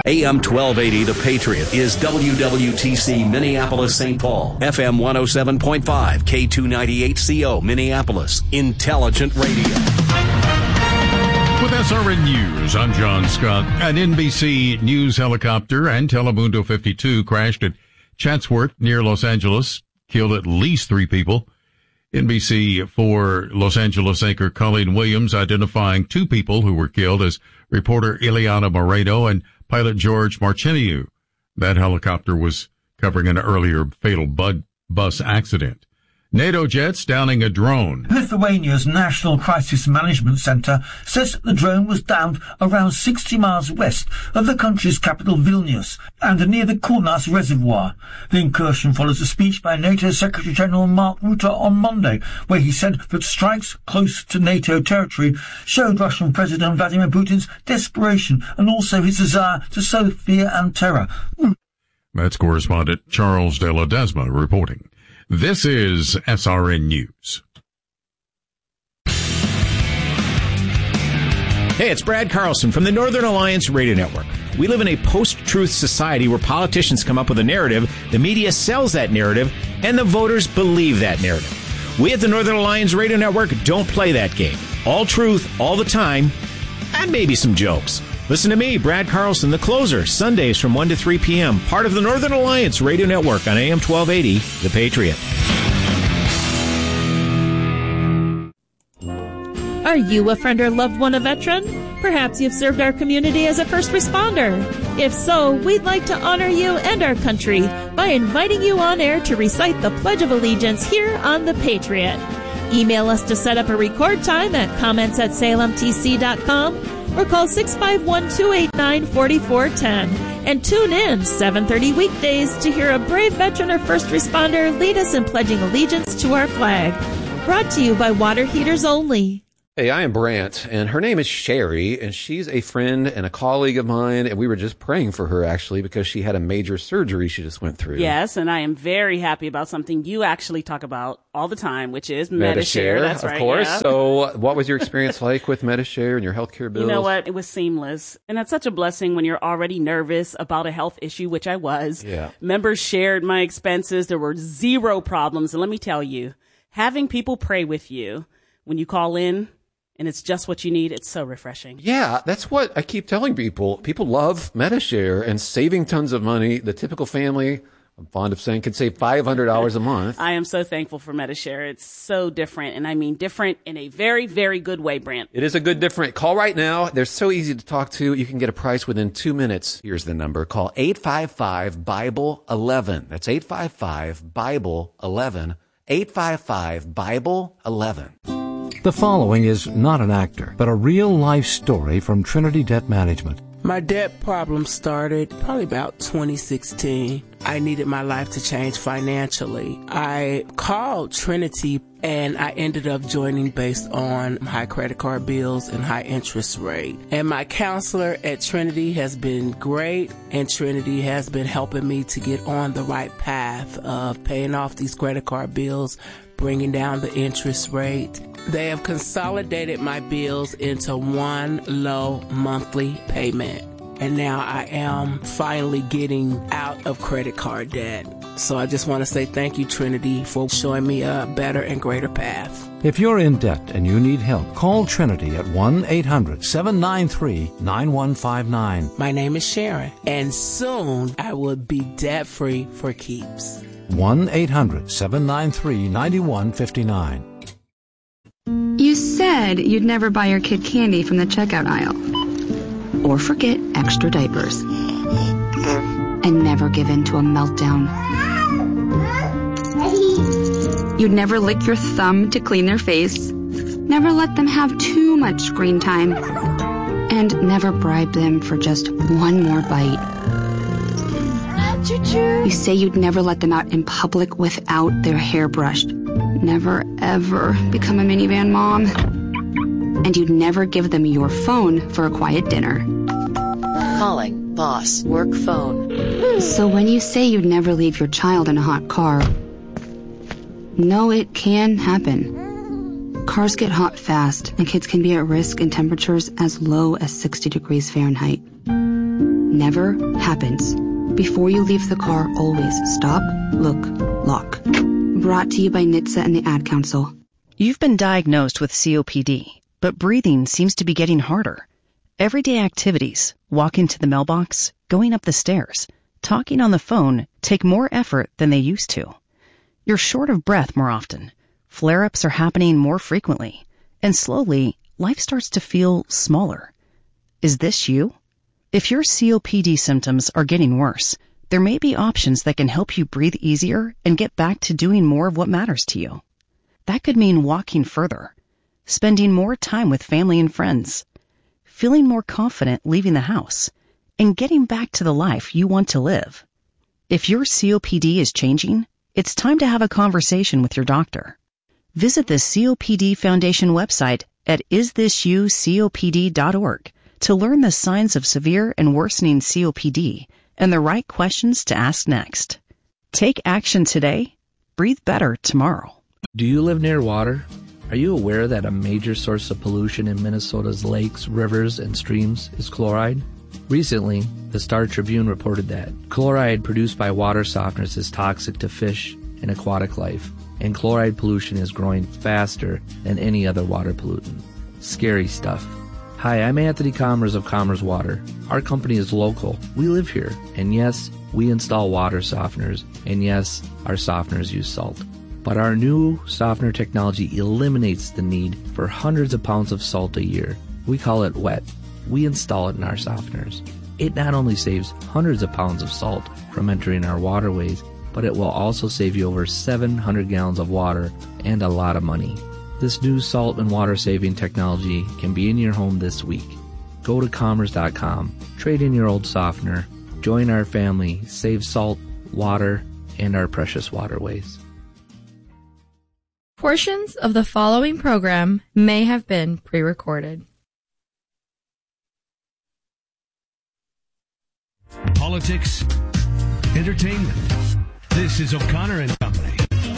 AM 1280 The Patriot is WWTC Minneapolis St. Paul, FM 107.5, K298CO Minneapolis, Intelligent Radio. With SRN News, I'm John Scott. An NBC News helicopter and Telemundo 52 crashed at Chatsworth near Los Angeles, killed at least 3 people. NBC4 Los Angeles anchor Colleen Williams identifying 2 people who were killed as reporter Ileana Moreno and pilot George Marcheniu. That helicopter was covering an earlier fatal bus accident. NATO jets downing a drone. Lithuania's National Crisis Management Centre says the drone was downed around 60 miles west of the country's capital Vilnius and near the Kaunas Reservoir. The incursion follows a speech by NATO Secretary-General Mark Rutte on Monday, where he said that strikes close to NATO territory showed Russian President Vladimir Putin's desperation and also his desire to sow fear and terror. That's correspondent Charles de Ledesma reporting. This is SRN News. Hey, it's Brad Carlson from the Northern Alliance Radio Network. We live in a post-truth society where politicians come up with a narrative, the media sells that narrative, and the voters believe that narrative. We at the Northern Alliance Radio Network don't play that game. All truth, all the time, and maybe some jokes. Listen to me, Brad Carlson, the closer, Sundays from 1 to 3 p.m., part of the Northern Alliance Radio Network on AM 1280, The Patriot. Are you a friend or loved one a veteran? Perhaps you've served our community as a first responder. If so, we'd like to honor you and our country by inviting you on air to recite the Pledge of Allegiance here on The Patriot. Email us to set up a record time at comments@salemtc.com or call 651-289-4410 and tune in 7:30 weekdays to hear a brave veteran or first responder lead us in pledging allegiance to our flag. Brought to you by Water Heaters Only. Hey, I am Brant, and her name is Sherry, and she's a friend and a colleague of mine, and we were just praying for her, actually, because she had a major surgery she just went through. Yes, and I am very happy about something you actually talk about all the time, which is Medi-Share. That's right, of course. Yeah. So what was your experience like with Medi-Share and your healthcare bills? You know what? It was seamless, and that's such a blessing when you're already nervous about a health issue, which I was. Yeah. Members shared my expenses. There were 0 problems, and let me tell you, having people pray with you when you call in, and it's just what you need, it's so refreshing. Yeah, that's what I keep telling people. People love Medi-Share and saving tons of money. The typical family, I'm fond of saying, can save $500 a month. I am so thankful for Medi-Share. It's so different, and I mean different in a very, very good way, Brant. It is a good different. Call right now. They're so easy to talk to. You can get a price within 2 minutes. Here's the number. Call 855-BIBLE-11. That's 855-BIBLE-11. 855-BIBLE-11. The following is not an actor, but a real-life story from Trinity Debt Management. My debt problem started probably about 2016. I needed my life to change financially. I called Trinity and I ended up joining based on high credit card bills and high interest rate. And my counselor at Trinity has been great, and Trinity has been helping me to get on the right path of paying off these credit card bills, bringing down the interest rate. They have consolidated my bills into one low monthly payment. And now I am finally getting out of credit card debt. So I just want to say thank you, Trinity, for showing me a better and greater path. If you're in debt and you need help, call Trinity at 1-800-793-9159. My name is Sharon, and soon I will be debt-free for keeps. 1-800-793-9159. You said you'd never buy your kid candy from the checkout aisle. Or forget extra diapers. And never give in to a meltdown. You'd never lick your thumb to clean their face. Never let them have too much screen time. And never bribe them for just one more bite. You say you'd never let them out in public without their hair brushed. Never, ever become a minivan mom. And you'd never give them your phone for a quiet dinner. Calling boss work phone. So when you say you'd never leave your child in a hot car, no, it can happen. Cars get hot fast, and kids can be at risk in temperatures as low as 60 degrees Fahrenheit. never happens. Before you leave the car, always stop, look, lock. Brought to you by NHTSA and the Ad Council. You've been diagnosed with COPD, but breathing seems to be getting harder. Everyday activities, walking to the mailbox, going up the stairs, talking on the phone take more effort than they used to. You're short of breath more often. Flare-ups are happening more frequently. And slowly, life starts to feel smaller. Is this you? If your COPD symptoms are getting worse, there may be options that can help you breathe easier and get back to doing more of what matters to you. That could mean walking further, spending more time with family and friends, feeling more confident leaving the house, and getting back to the life you want to live. If your COPD is changing, it's time to have a conversation with your doctor. Visit the COPD Foundation website at isthisyoucopd.org to learn the signs of severe and worsening COPD and the right questions to ask next. Take action today. Breathe better tomorrow. Do you live near water? Are you aware that a major source of pollution in Minnesota's lakes, rivers, and streams is chloride? Recently, the Star Tribune reported that chloride produced by water softeners is toxic to fish and aquatic life, and chloride pollution is growing faster than any other water pollutant. Scary stuff. Hi, I'm Anthony Commerce of Commerce Water. Our company is local. We live here. And yes, we install water softeners. And yes, our softeners use salt. But our new softener technology eliminates the need for hundreds of pounds of salt a year. We call it WET. We install it in our softeners. It not only saves hundreds of pounds of salt from entering our waterways, but it will also save you over 700 gallons of water and a lot of money. This new salt and water saving technology can be in your home this week. Go to commerce.com, trade in your old softener, join our family, save salt, water, and our precious waterways. Portions of the following program may have been pre-recorded. Politics, entertainment. This is O'Connor and Company.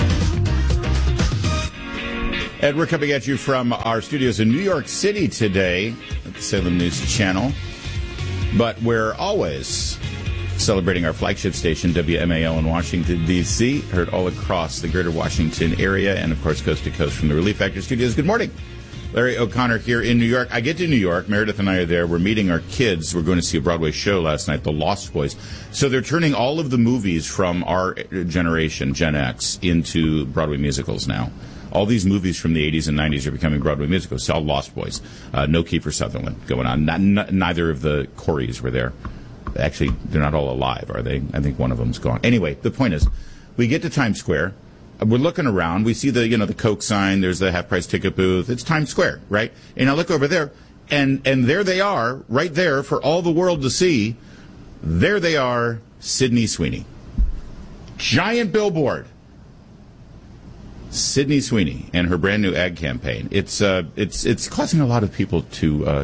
And we're coming at you from our studios in New York City today at the Salem News Channel. But we're always celebrating our flagship station, WMAL in Washington, D.C., heard all across the greater Washington area and, of course, coast to coast from the Relief Factor studios. Good morning. Larry O'Connor here in New York. I get to New York. Meredith and I are there. We're meeting our kids. We're going to see a Broadway show last night, The Lost Boys. So they're turning all of the movies from our generation, Gen X, into Broadway musicals now. All these movies from the 80s and 90s are becoming Broadway musicals. All Lost Boys. No Kiefer Sutherland going on. Neither of the Coreys were there. Actually, they're not all alive, are they? I think one of them's gone. Anyway, the point is, we get to Times Square. We're looking around. We see the Coke sign. There's the half-price ticket booth. It's Times Square, right? And I look over there, and there they are, right there for all the world to see. There they are, Sydney Sweeney. Giant billboard. Sydney Sweeney and her brand new ad campaign. It's causing a lot of people to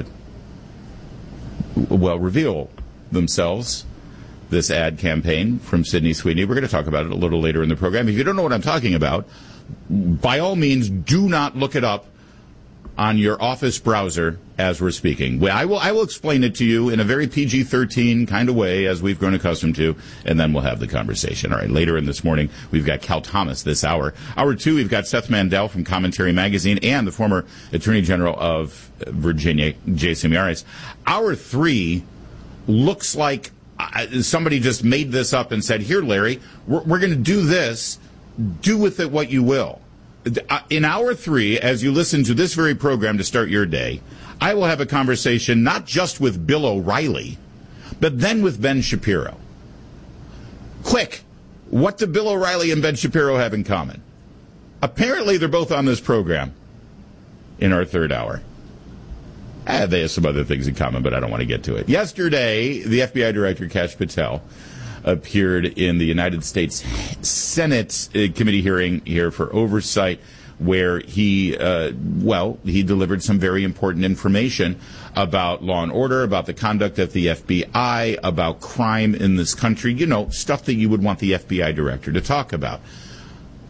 reveal themselves, this ad campaign from Sydney Sweeney. We're going to talk about it a little later in the program. If you don't know what I'm talking about, by all means, do not look it up on your Office browser as we're speaking. I will explain it to you in a very PG-13 kind of way, as we've grown accustomed to, and then we'll have the conversation. All right, later in this morning, we've got Cal Thomas this hour. Hour 2, we've got Seth Mandel from Commentary Magazine and the former Attorney General of Virginia, Jason Miyares. Hour 3 looks like somebody just made this up and said, here, Larry, we're going to do this. Do with it what you will. In hour 3, as you listen to this very program to start your day, I will have a conversation not just with Bill O'Reilly, but then with Ben Shapiro. Quick, what do Bill O'Reilly and Ben Shapiro have in common? Apparently, they're both on this program in our third hour. They have some other things in common, but I don't want to get to it. Yesterday, the FBI Director, Kash Patel, appeared in the United States Senate committee hearing here for oversight, where he delivered some very important information about law and order, about the conduct of the FBI, about crime in this country, stuff that you would want the FBI director to talk about.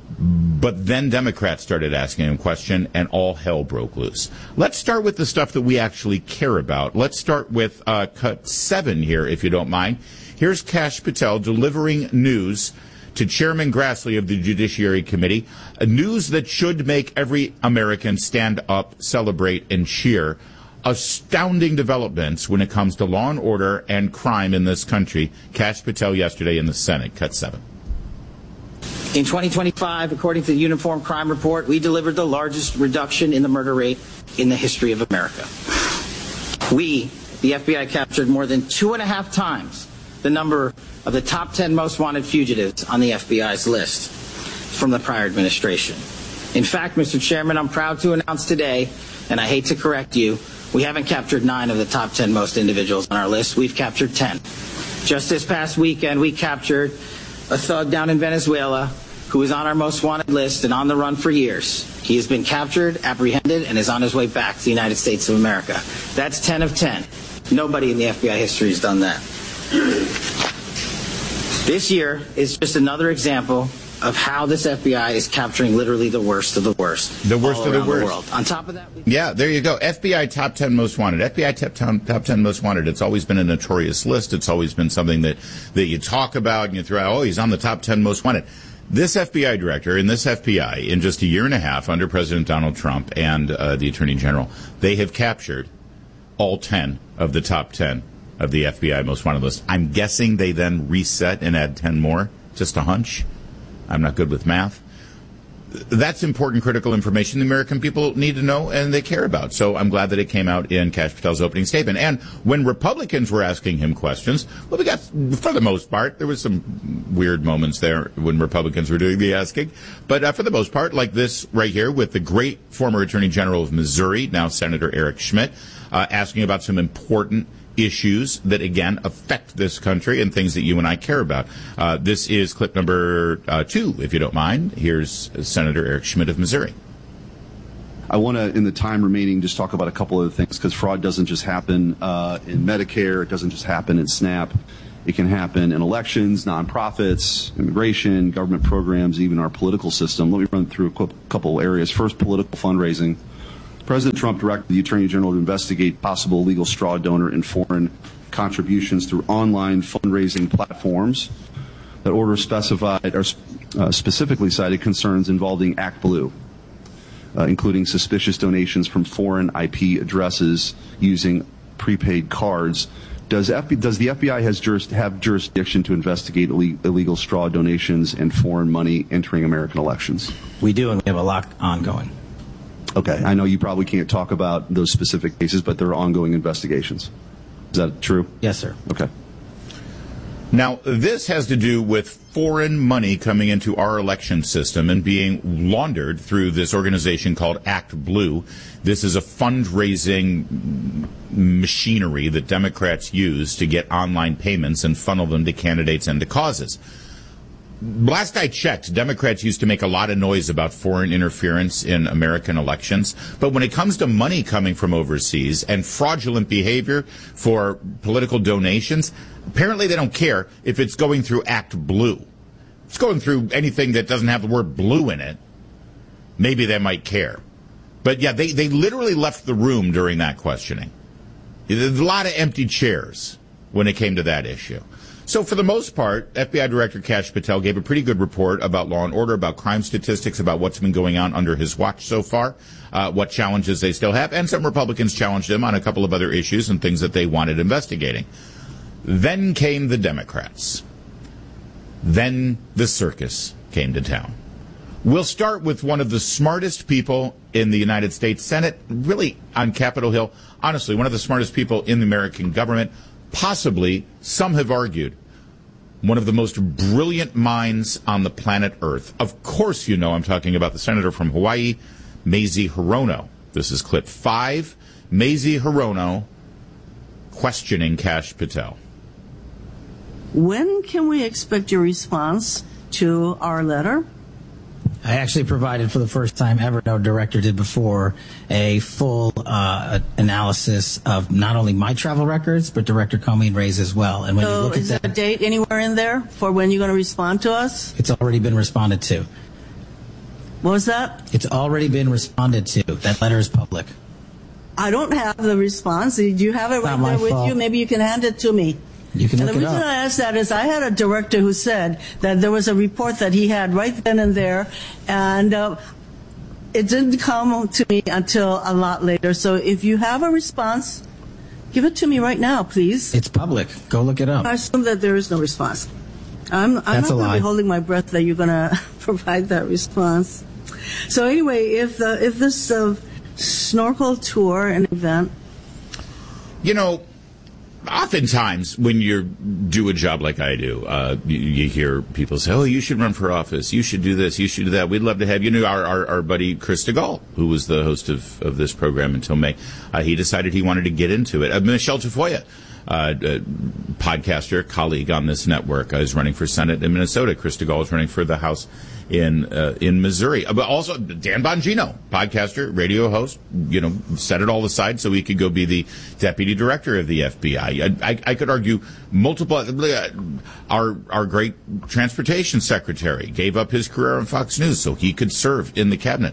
But then Democrats started asking him questions, and all hell broke loose. Let's start with the stuff that we actually care about. Let's start with cut 7 here, if you don't mind. Here's Kash Patel delivering news to Chairman Grassley of the Judiciary Committee, news that should make every American stand up, celebrate, and cheer. Astounding developments when it comes to law and order and crime in this country. Kash Patel yesterday in the Senate. Cut 7. In 2025, according to the Uniform Crime Report, we delivered the largest reduction in the murder rate in the history of America. We, the FBI, captured more than 2.5 times the number of the top 10 most wanted fugitives on the FBI's list from the prior administration. In fact, Mr. Chairman, I'm proud to announce today, and I hate to correct you, we haven't captured 9 of the top 10 most individuals on our list. We've captured 10. Just this past weekend, we captured a thug down in Venezuela who is on our most wanted list and on the run for years. He has been captured, apprehended, and is on his way back to the United States of America. That's 10 of 10. Nobody in the FBI history has done that. This year is just another example of how this FBI is capturing literally the worst of the worst. The worst of the worst. World. On top of that, yeah, there you go. FBI top 10 most wanted. FBI top 10 most wanted. It's always been a notorious list. It's always been something that you talk about and you throw out, oh, he's on the top 10 most wanted. This FBI director and this FBI, in just a year and a half under President Donald Trump and the Attorney General, they have captured all 10 of the top 10 of the FBI most wanted list. I'm guessing they then reset and add 10 more. Just a hunch. I'm not good with math. That's important, critical information the American people need to know and they care about. So I'm glad that it came out in Kash Patel's opening statement. And when Republicans were asking him questions, well, we got, for the most part, there was some weird moments there when Republicans were doing the asking. But for the most part, like this right here with the great former Attorney General of Missouri, now Senator Eric Schmitt, asking about some important issues that, again, affect this country and things that you and I care about. This is clip number 2, if you don't mind. Here's Senator Eric Schmitt of Missouri. I want to, in the time remaining, just talk about a couple other things, because fraud doesn't just happen in Medicare. It doesn't just happen in SNAP. It can happen in elections, nonprofits, immigration, government programs, even our political system. Let me run through a couple areas. First, political fundraising. President Trump directed the Attorney General to investigate possible illegal straw donor and foreign contributions through online fundraising platforms. That order specified or specifically cited concerns involving ActBlue, including suspicious donations from foreign IP addresses using prepaid cards. Does the FBI have jurisdiction to investigate illegal straw donations and foreign money entering American elections? we do, and we have a lot ongoing. Okay. I know you probably can't talk about those specific cases, but there are ongoing investigations. Is that true? Yes, sir. Okay. Now, this has to do with foreign money coming into our election system and being laundered through this organization called ActBlue. This is a fundraising machinery that Democrats use to get online payments and funnel them to candidates and to causes. Last I checked, Democrats used to make a lot of noise about foreign interference in American elections. But when it comes to money coming from overseas and fraudulent behavior for political donations, apparently they don't care if it's going through ActBlue. If it's going through anything that doesn't have the word blue in it, maybe they might care. But yeah, they literally left the room during that questioning. There's a lot of empty chairs when it came to that issue. So for the most part, FBI Director Kash Patel gave a pretty good report about law and order, about crime statistics, about what's been going on under his watch so far, what challenges they still have, and some Republicans challenged him on a couple of other issues and things that they wanted investigating. Then came the Democrats. Then the circus came to town. We'll start with one of the smartest people in the United States Senate, really on Capitol Hill. Honestly, one of the smartest people in the American government. Possibly, some have argued, one of the most brilliant minds on the planet Earth. Of course you know I'm talking about the senator from Hawaii, Mazie Hirono. This is clip 5. Mazie Hirono questioning Kash Patel. When can we expect your response to our letter? I actually provided, for the first time ever, no director did before, a full analysis of not only my travel records, but Director Comey and Ray's as well. And when you look is at there a date anywhere in there for when you're going to respond to us? It's already been responded to. What was that? It's already been responded to. That letter is public. I don't have the response. Do you have it right there with you? Maybe you can hand it to me. You can look it up. And the reason I asked that is I had a director who said that there was a report that he had right then and there, and it didn't come to me until a lot later. So if you have a response, give it to me right now, please. It's public. Go look it up. I assume that there is no response. I'm not going to be holding my breath that you're going to provide that response. So anyway, if this snorkel tour and event, oftentimes when you do a job like I do, you hear people say, "Oh, you should run for office. You should do this. You should do that." We'd love to have our buddy Chris DeGaulle, who was the host of this program until May. He decided he wanted to get into it. Michelle Tafoya, podcaster, colleague on this network, is running for Senate in Minnesota. Chris DeGaulle is running for the House in Missouri. But also Dan Bongino, podcaster, radio host, set it all aside so he could go be the deputy director of the FBI. I could argue multiple. Our great transportation secretary gave up his career on Fox News so he could serve in the cabinet.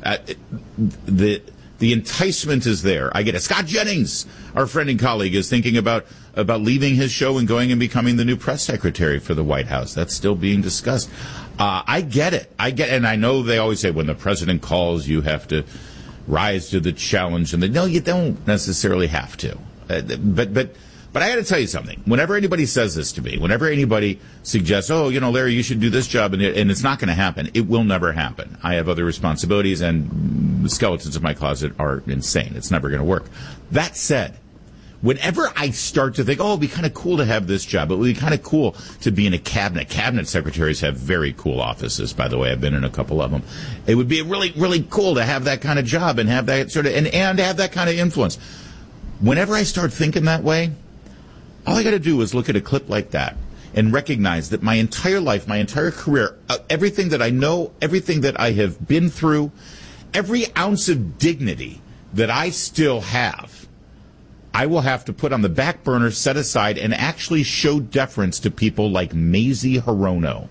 The enticement is there. I get it. Scott Jennings, our friend and colleague, is thinking about leaving his show and going and becoming the new press secretary for the White House. That's still being discussed. I get it. And I know they always say when the president calls, you have to rise to the challenge. And no, you don't necessarily have to. But I got to tell you something. Whenever anybody says this to me, whenever anybody suggests, "Oh, Larry, you should do this job," and it's not going to happen, it will never happen. I have other responsibilities, and the skeletons in my closet are insane. It's never going to work. That said, whenever I start to think, "Oh, it'd be kind of cool to have this job. It would be kind of cool to be in a cabinet." Cabinet secretaries have very cool offices, by the way. I've been in a couple of them. It would be really, really cool to have that kind of job and have that sort of and have that kind of influence. Whenever I start thinking that way, all I got to do is look at a clip like that and recognize that my entire life, my entire career, everything that I know, everything that I have been through, every ounce of dignity that I still have, I will have to put on the back burner, set aside, and actually show deference to people like Mazie Hirono.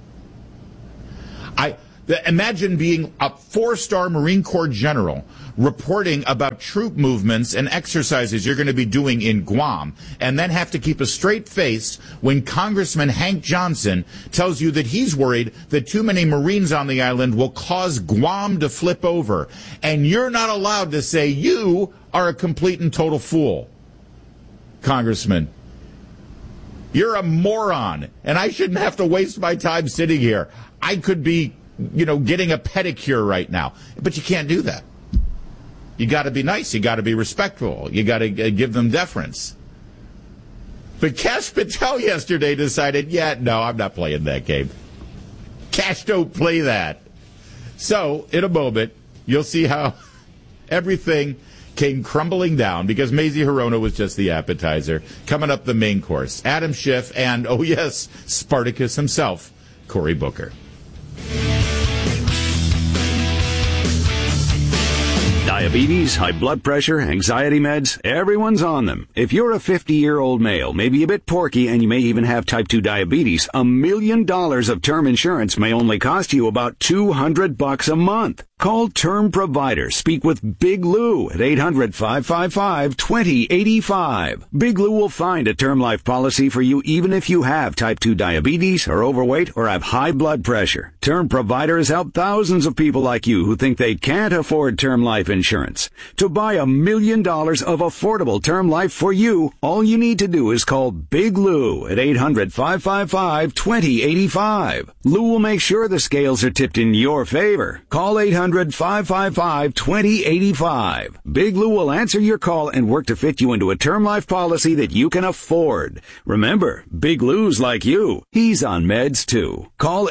Imagine being a 4-star Marine Corps general reporting about troop movements and exercises you're going to be doing in Guam, and then have to keep a straight face when Congressman Hank Johnson tells you that he's worried that too many Marines on the island will cause Guam to flip over. And you're not allowed to say you are a complete and total fool, Congressman. You're a moron, and I shouldn't have to waste my time sitting here. I could be getting a pedicure right now. But you can't do that. You got to be nice. You got to be respectful. You got to give them deference. But Kash Patel yesterday decided, no, I'm not playing that game. Kash don't play that. So, in a moment, you'll see how everything came crumbling down because Mazie Hirono was just the appetizer. Coming up, the main course. Adam Schiff and, oh yes, Spartacus himself, Cory Booker. Diabetes, high blood pressure, anxiety meds, everyone's on them. If you're a 50-year-old male, maybe a bit porky, and you may even have type 2 diabetes, $1 million of term insurance may only cost you about $200 a month. Call Term Provider. Speak with Big Lou at 800-555-2085. Big Lou will find a term life policy for you even if you have type 2 diabetes, are overweight, or have high blood pressure. Term Provider has helped thousands of people like you who think they can't afford term life insurance. To buy $1 million of affordable term life for you, all you need to do is call Big Lou at 800-555-2085. Lou will make sure the scales are tipped in your favor. Call 800-555-2085. Big Lou will answer your call and work to fit you into a term life policy that you can afford. Remember, Big Lou's like you. He's on meds too. Call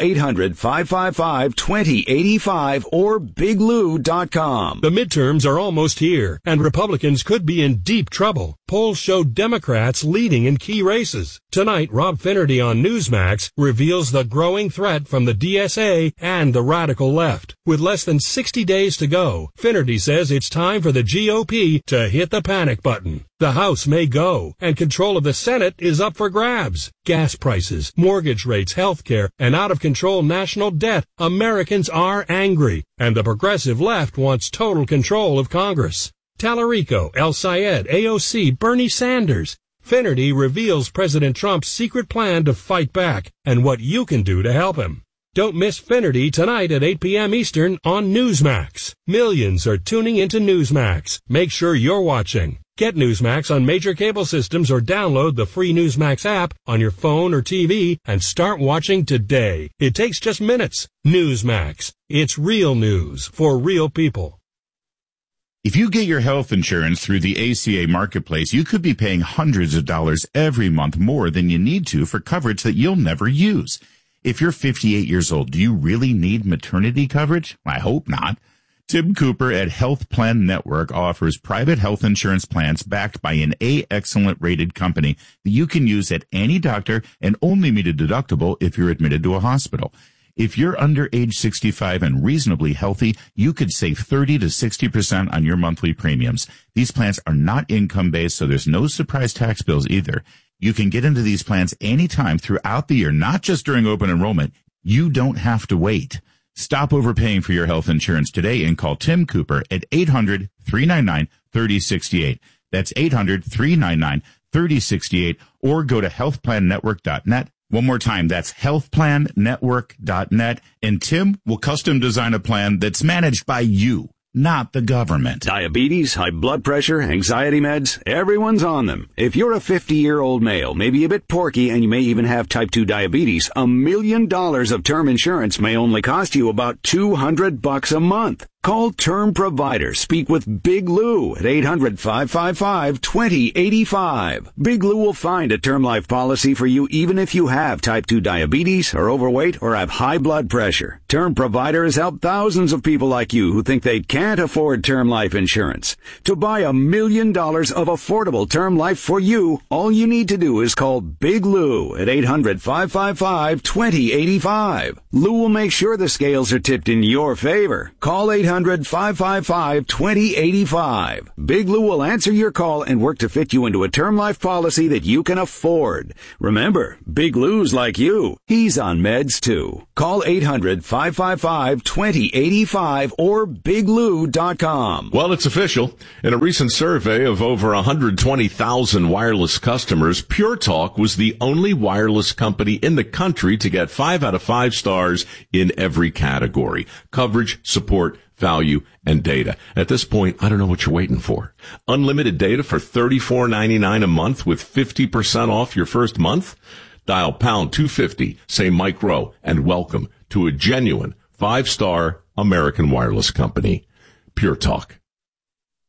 800-555-2085 or biglou.com. The midterms are almost here, and Republicans could be in deep trouble. Polls show Democrats leading in key races. Tonight, Rob Finnerty on Newsmax reveals the growing threat from the DSA and the radical left. With less than 60 days to go, Finnerty says it's time for the GOP to hit the panic button. The House may go, and control of the Senate is up for grabs. Gas prices, mortgage rates, healthcare, and out-of-control national debt. Americans are angry, and the progressive left wants total control of Congress. Tallarico, El Sayed, AOC, Bernie Sanders. Finnerty reveals President Trump's secret plan to fight back and what you can do to help him. Don't miss Finnerty tonight at 8 p.m. Eastern on Newsmax. Millions are tuning into Newsmax. Make sure you're watching. Get Newsmax on major cable systems or download the free Newsmax app on your phone or TV and start watching today. It takes just minutes. Newsmax. It's real news for real people. If you get your health insurance through the ACA Marketplace, you could be paying hundreds of dollars every month more than you need to for coverage that you'll never use. If you're 58 years old, do you really need maternity coverage? I hope not. Tim Cooper at Health Plan Network offers private health insurance plans backed by an A-Excellent rated company that you can use at any doctor and only meet a deductible if you're admitted to a hospital. If you're under age 65 and reasonably healthy, you could save 30 to 60% on your monthly premiums. These plans are not income-based, so there's no surprise tax bills either. You can get into these plans anytime throughout the year, not just during open enrollment. You don't have to wait. Stop overpaying for your health insurance today and call Tim Cooper at 800-399-3068. That's 800-399-3068, or go to healthplannetwork.net. One more time, that's healthplannetwork.net, and Tim will custom design a plan that's managed by you, not the government. Diabetes, high blood pressure, anxiety meds, everyone's on them. If you're a 50-year-old male, maybe a bit porky, and you may even have type 2 diabetes, $1 million of term insurance may only cost you about $200 a month. Call Term Provider. Speak with Big Lou at 800-555-2085. Big Lou will find a term life policy for you even if you have type 2 diabetes, are overweight, or have high blood pressure. Term Provider has helped thousands of people like you who think they can't afford term life insurance. To buy $1 million of affordable term life for you, all you need to do is call Big Lou at 800-555-2085. Lou will make sure the scales are tipped in your favor. Call 800-555-2085. Big Lou will answer your call and work to fit you into a term life policy that you can afford. Remember, Big Lou's like you. He's on meds too. Call 800-555-2085 or biglou.com. Well, it's official. In a recent survey of over 120,000 wireless customers, Pure Talk was the only wireless company in the country to get 5 out of 5 stars in every category: coverage, support, value, and data. At this point, I don't know what you're waiting for. Unlimited data for $34.99 a month with 50% off your first month? Dial pound 250, say Mike Rowe, and welcome to a genuine 5-star American wireless company, Pure Talk.